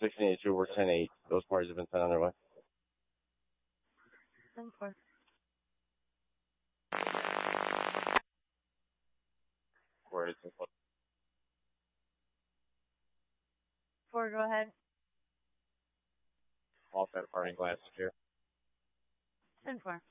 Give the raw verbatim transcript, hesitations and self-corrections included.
sixteen eighty-two, we're ten eight. Those parties have been sent on their way. ten four. Where is it? four, go ahead. All set, parting glasses here. ten four.